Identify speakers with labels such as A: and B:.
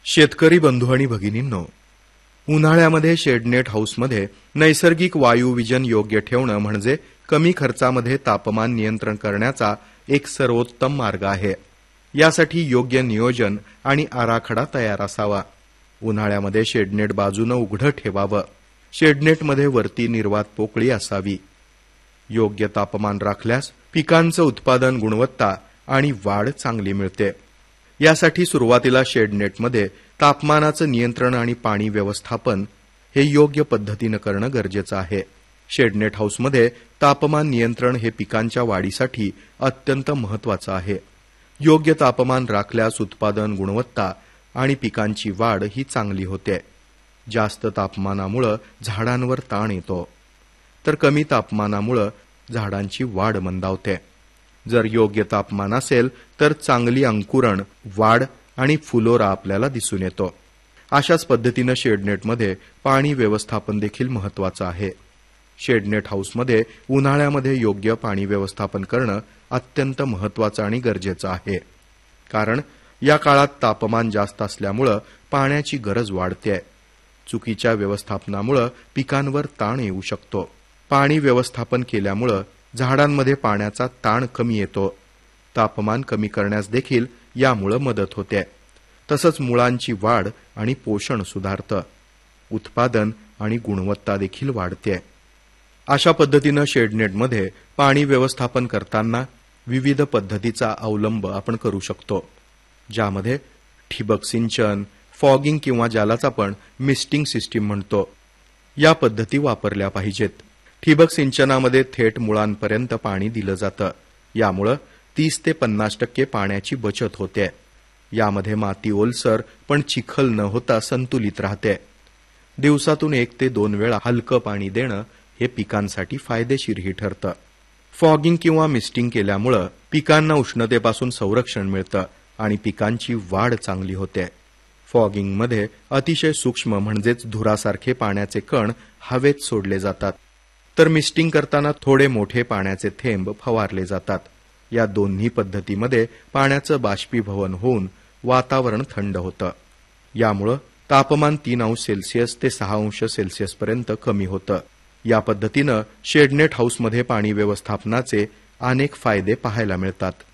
A: शेतकरी बंधू आणि भगिनींनो, उन्हाळ्यामध्ये शेडनेट हाऊसमध्ये नैसर्गिक वायुविजन योग्य ठेवणं म्हणजे कमी खर्चामध्ये तापमान नियंत्रण करण्याचा एक सर्वोत्तम मार्ग आहे. यासाठी योग्य नियोजन आणि आराखडा तयार असावा. उन्हाळ्यामध्ये शेडनेट बाजूनं उघडं ठेवावं. शेडनेटमध्ये वरती निर्वात पोकळी असावी. योग्य तापमान राखल्यास पिकांचं उत्पादन, गुणवत्ता आणि वाढ चांगली मिळते. यासाठी सुरुवातीला शेडनेटमध्ये तापमानाचं नियंत्रण आणि पाणी व्यवस्थापन हे योग्य पद्धतीनं करणं गरजेचं आहे. शेडनेट हाऊसमध्ये तापमान नियंत्रण हे पिकांच्या वाढीसाठी अत्यंत महत्वाचं आहे. योग्य तापमान राखल्यास उत्पादन, गुणवत्ता आणि पिकांची वाढ ही चांगली होते. जास्त तापमानामुळे झाडांवर ताण येतो, तर कमी तापमानामुळे झाडांची वाढ मंदावते. जर योग्य तापमान असेल तर चांगली अंकुरण, वाढ आणि फुलोरा आपल्याला दिसून येतो. अशाच पद्धतीनं शेडनेटमध्ये पाणी व्यवस्थापन देखील महत्वाचं आहे. शेडनेट हाऊसमध्ये उन्हाळ्यामध्ये योग्य पाणी व्यवस्थापन करणं अत्यंत महत्वाचं आणि गरजेचं आहे. कारण या काळात तापमान जास्त असल्यामुळं पाण्याची गरज वाढते. चुकीच्या व्यवस्थापनामुळं पिकांवर ताण येऊ शकतो. पाणी व्यवस्थापन केल्यामुळं झाडांमध्ये पाण्याचा ताण कमी येतो. तापमान कमी करण्यास देखील यामुळे मदत होते. तसंच मुळांची वाढ आणि पोषण सुधारतं. उत्पादन आणि गुणवत्ता देखील वाढते. अशा पद्धतीनं शेडनेटमध्ये पाणी व्यवस्थापन करताना विविध पद्धतीचा अवलंब आपण करू शकतो, ज्यामध्ये ठिबक सिंचन, फॉगिंग किंवा ज्यालाच आपण मिस्टिंग सिस्टीम म्हणतो, या पद्धती वापरल्या पाहिजेत. ठिबक सिंचनामध्ये थेट मुळांपर्यंत पाणी दिलं जातं. यामुळं 30 ते 50% पाण्याची बचत होते. यामध्ये माती ओलसर पण चिखल न होता संतुलित राहते. दिवसातून 1 ते 2 वेळा हलकं पाणी देणं हे पिकांसाठी फायदेशीरही ठरतं. फॉगिंग किंवा मिस्टिंग केल्यामुळं पिकांना उष्णतेपासून संरक्षण मिळतं आणि पिकांची वाढ चांगली होते. फॉगिंगमध्ये अतिशय सूक्ष्म म्हणजेच धुरासारखे पाण्याचे कण हवेत सोडले जातात, तर मिस्टिंग करताना थोडे मोठे पाण्याचे थेंब फवारले जातात. या दोन्ही पद्धतीमध्ये पाण्याचं बाष्पीभवन होऊन वातावरण थंड होतं. यामुळं तापमान 3°C ते 6°C पर्यंत कमी होतं. या पद्धतीनं शेडनेट हाऊसमध्ये पाणी व्यवस्थापनाचे अनेक फायदे पाहायला मिळतात.